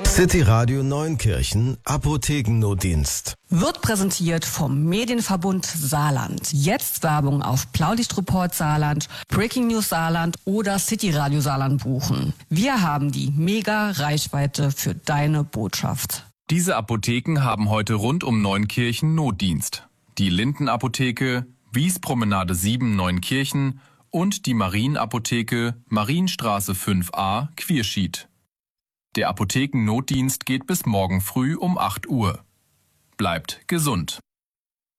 City Radio Neunkirchen Apothekennotdienst. Wird präsentiert vom Medienverbund Saarland. Jetzt Werbung auf Blaulichtreport Saarland, Breaking News Saarland oder City Radio Saarland buchen. Wir haben die Mega-Reichweite für deine Botschaft. Diese Apotheken haben heute rund um Neunkirchen Notdienst. Die Lindenapotheke, Wiespromenade 7 Neunkirchen und die Marienapotheke Marienstraße 5a Quierschied. Der Apothekennotdienst geht bis morgen früh um 8 Uhr. Bleibt gesund.